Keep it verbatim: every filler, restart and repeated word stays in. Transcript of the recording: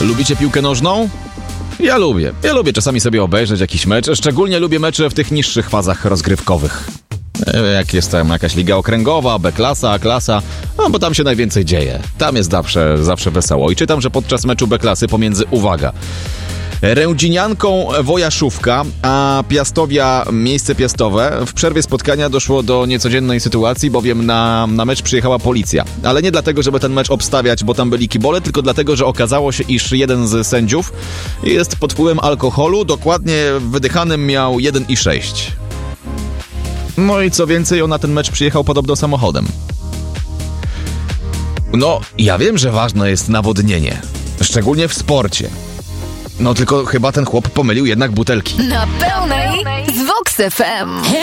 Lubicie piłkę nożną? Ja lubię. Ja lubię czasami sobie obejrzeć jakiś mecz. Szczególnie lubię mecze w tych niższych fazach rozgrywkowych. Jak jest tam jakaś liga okręgowa, B-klasa, A-klasa, no bo tam się najwięcej dzieje. Tam jest zawsze, zawsze wesoło. I czytam, że podczas meczu B-klasy pomiędzy, uwaga, Rędzinianką Wojaszówka, a Piastowia Miejsce Piastowe, w przerwie spotkania doszło do niecodziennej sytuacji, bowiem na, na mecz przyjechała policja. Ale nie dlatego, żeby ten mecz obstawiać, bo tam byli kibole, tylko dlatego, że okazało się, iż jeden z sędziów jest pod wpływem alkoholu, dokładnie wydychanym miał jeden i sześć. No i co więcej, on na ten mecz przyjechał podobno samochodem. No, ja wiem, że ważne jest nawodnienie, szczególnie w sporcie. No tylko chyba ten chłop pomylił jednak butelki. Na pełnej z Vox F M.